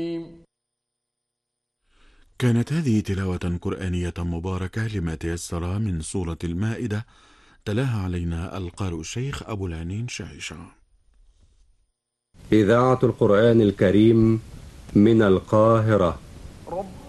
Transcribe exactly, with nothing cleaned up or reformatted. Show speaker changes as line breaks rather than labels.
كانت هذه تلاوة قرآنية مباركة لما تيسر من سورة المائدة، تلاها علينا القارئ الشيخ أبو العنين شعيشة.
إذاعة القرآن الكريم من القاهرة.